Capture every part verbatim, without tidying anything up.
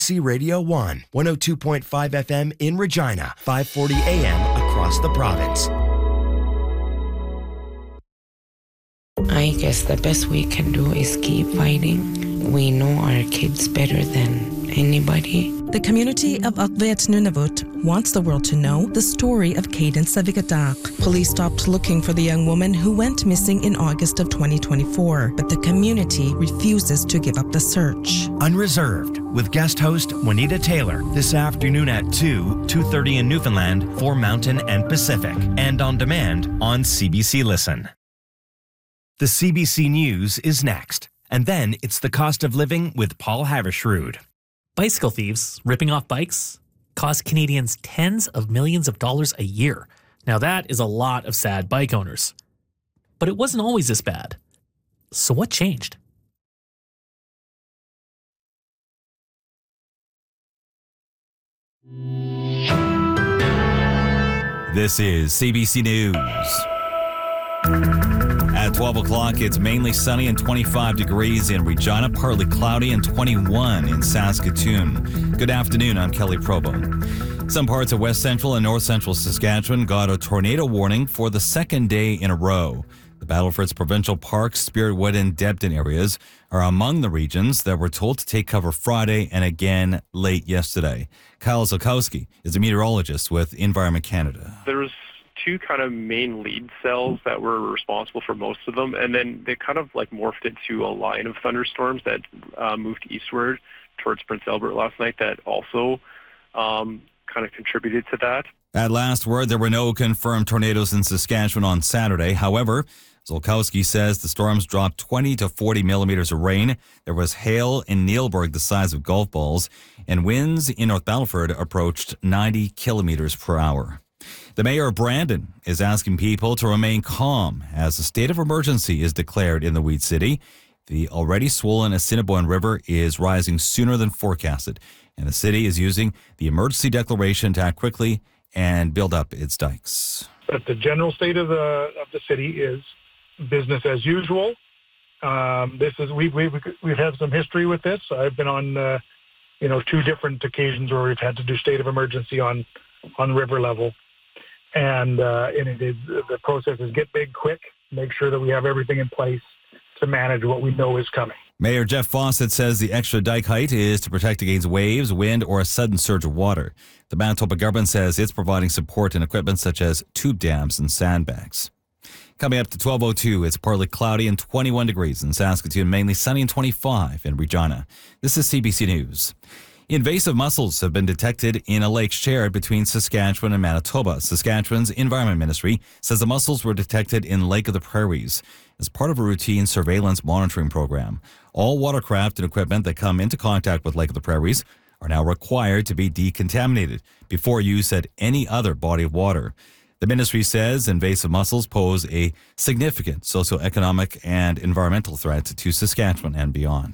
C Radio one, one oh two point five F M in Regina, five forty A M across the province. I guess the best we can do is keep fighting. We know our kids better than anybody. The community of Akvet Nunavut wants the world to know the story of Kaden Savigadak. Police stopped looking for the young woman who went missing in August of twenty twenty-four, but the community refuses to give up the search. Unreserved with guest host Juanita Taylor this afternoon at two, two thirty in Newfoundland for Mountain and Pacific, and on demand on C B C Listen. The C B C News is next, and then it's the cost of living with Paul Havershrud. Bicycle thieves ripping off bikes cost Canadians tens of millions of dollars a year. Now that is a lot of sad bike owners. But it wasn't always this bad. So what changed? This is C B C News. At twelve o'clock, it's mainly sunny and twenty-five degrees in Regina, partly cloudy and twenty-one in Saskatoon. Good afternoon, I'm Kelly Probo. Some parts of west central and north central Saskatchewan got a tornado warning for the second day in a row. The Battlefords Provincial Park, Spiritwood, and Debden areas are among the regions that were told to take cover Friday and again late yesterday. Kyle Zolkowski is a meteorologist with Environment Canada. There was two kind of main lead cells that were responsible for most of them, and then they kind of like morphed into a line of thunderstorms that uh, moved eastward towards Prince Albert last night that also um, kind of contributed to that. At last word, there were no confirmed tornadoes in Saskatchewan on Saturday. However, Zolkowski says the storms dropped twenty to forty millimeters of rain. There was hail in Neilburg the size of golf balls, and winds in North Battleford approached ninety kilometers per hour. The mayor of Brandon is asking people to remain calm as a state of emergency is declared in the Wheat City. The already swollen Assiniboine River is rising sooner than forecasted, and the city is using the emergency declaration to act quickly and build up its dikes. But the general state of the of the city is business as usual. Um, this is we we we've had some history with this. I've been on uh, you know two different occasions where we've had to do state of emergency on on river level. And, uh, and it is, the process is get big quick, make sure that we have everything in place to manage what we know is coming. Mayor Jeff Fawcett says the extra dike height is to protect against waves, wind, or a sudden surge of water. The Manitoba government says it's providing support and equipment such as tube dams and sandbags. Coming up to twelve oh two, it's partly cloudy and twenty-one degrees in Saskatoon, mainly sunny and twenty-five in Regina. This is C B C News. Invasive mussels have been detected in a lake shared between Saskatchewan and Manitoba. Saskatchewan's Environment Ministry says the mussels were detected in Lake of the Prairies as part of a routine surveillance monitoring program. All watercraft and equipment that come into contact with Lake of the Prairies are now required to be decontaminated before use at any other body of water. The ministry says invasive mussels pose a significant socioeconomic and environmental threat to Saskatchewan and beyond.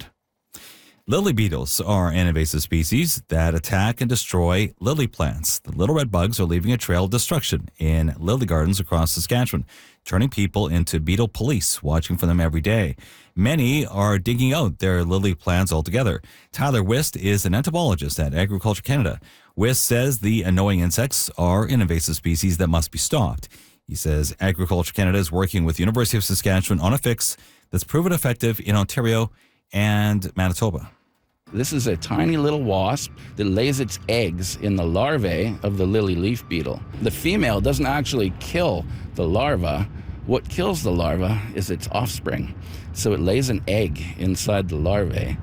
Lily beetles are an invasive species that attack and destroy lily plants. The little red bugs are leaving a trail of destruction in lily gardens across Saskatchewan, turning people into beetle police, watching for them every day. Many are digging out their lily plants altogether. Tyler Wist is an entomologist at Agriculture Canada. Wist says the annoying insects are an invasive species that must be stopped. He says Agriculture Canada is working with the University of Saskatchewan on a fix that's proven effective in Ontario and Manitoba. This is a tiny little wasp that lays its eggs in the larvae of the lily leaf beetle. The female doesn't actually kill the larva. What kills the larva is its offspring. So it lays an egg inside the larvae,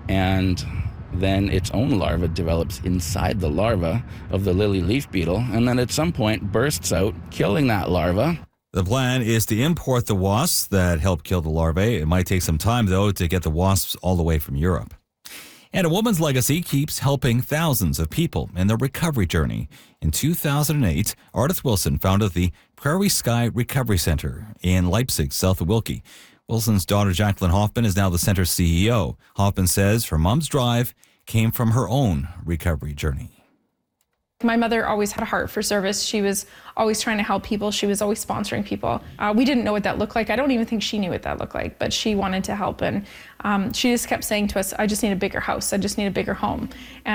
and then its own larva develops inside the larva of the lily leaf beetle, and then at some point bursts out, killing that larva. The plan is to import the wasps that help kill the larvae. It might take some time, though, to get the wasps all the way from Europe. And a woman's legacy keeps helping thousands of people in their recovery journey. In two thousand eight, Ardith Wilson founded the Prairie Sky Recovery Center in Leipzig, south of Wilkie. Wilson's daughter, Jacqueline Hoffman, is now the center's C E O. Hoffman says her mom's drive came from her own recovery journey. My mother always had a heart for service. She was always trying to help people. She was always sponsoring people. Uh, we didn't know what that looked like. I don't even think she knew what that looked like, but she wanted to help. And um, she just kept saying to us, I just need a bigger house. I just need a bigger home. And